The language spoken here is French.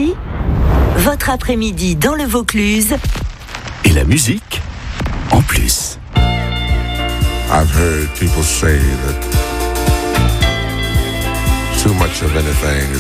ici, votre après-midi dans le Vaucluse. Et la musique en plus. I've heard people say that too much of anything is